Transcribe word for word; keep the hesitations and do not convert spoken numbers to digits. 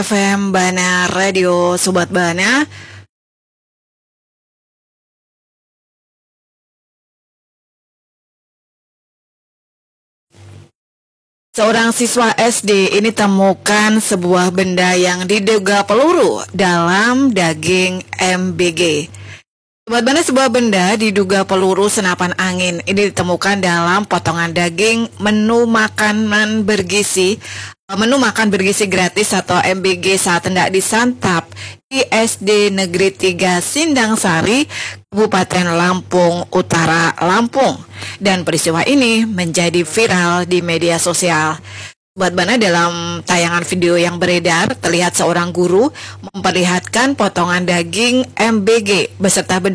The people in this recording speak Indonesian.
F M Bana Radio, Sobat Bana. Seorang siswa S D ini temukan sebuah benda yang diduga peluru dalam daging M B G. Sobat Bana, sebuah benda diduga peluru senapan angin ini ditemukan dalam potongan daging menu makanan bergizi menu makan bergizi gratis atau M B G saat hendak disantap di S D Negeri tiga Sindang Sari, Kabupaten Lampung Utara, Lampung. Dan peristiwa ini menjadi viral di media sosial. Sobat Bana, dalam tayangan video yang beredar terlihat seorang guru memperlihatkan potongan daging M B G beserta